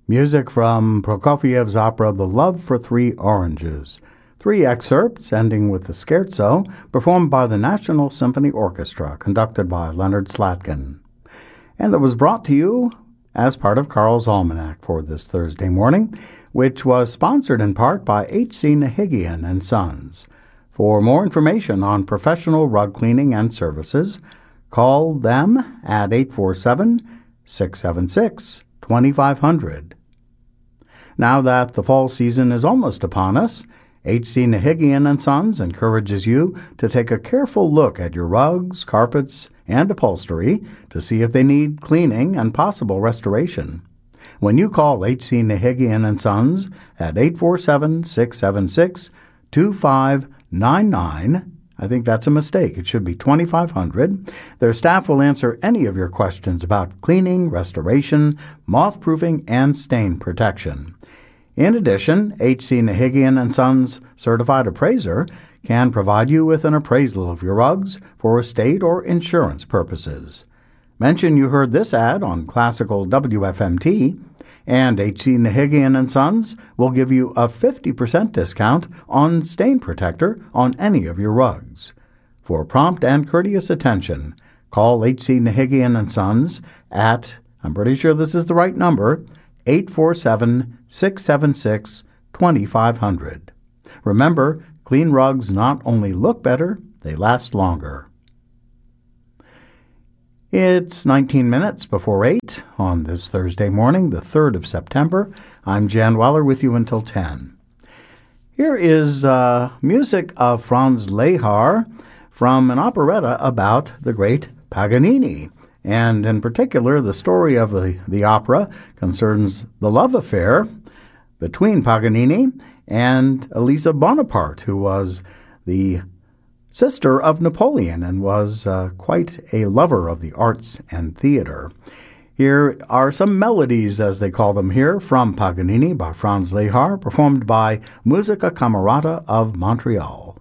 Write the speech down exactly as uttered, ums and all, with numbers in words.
Music from Prokofiev's opera The Love for Three Oranges. Three excerpts, ending with the scherzo, performed by the National Symphony Orchestra, conducted by Leonard Slatkin. And that was brought to you as part of Carl's Almanac for this Thursday morning, which was sponsored in part by H C Nahigian and Sons. For more information on professional rug cleaning and services, call them at eight four seven, six seven six, two five zero zero. Now that the fall season is almost upon us, H C Nahigian and Sons encourages you to take a careful look at your rugs, carpets, and upholstery to see if they need cleaning and possible restoration. When you call H C Nahigian and Sons at eight four seven, six seven six, two five nine nine, I think that's a mistake. It should be twenty-five hundred. Their staff will answer any of your questions about cleaning, restoration, moth-proofing, and stain protection. In addition, H C Nahigian and Sons certified appraiser can provide you with an appraisal of your rugs for estate or insurance purposes. Mention you heard this ad on Classical W F M T, and H C Nahigian and Sons will give you a fifty percent discount on stain protector on any of your rugs. For prompt and courteous attention, call H C Nahigian and Sons at, I'm pretty sure this is the right number, eight four seven, six seven six, two five zero zero. Remember, clean rugs not only look better, they last longer. It's nineteen minutes before eight on this Thursday morning, the third of September. I'm Jan Weller with you until ten. Here is uh, music of Franz Lehár from an operetta about the great Paganini. And in particular, the story of the, the opera concerns the love affair between Paganini and Elisa Bonaparte, who was the sister of Napoleon and was uh, quite a lover of the arts and theater. Here are some melodies, as they call them here, from Paganini by Franz Lehár, performed by Musica Camerata of Montreal.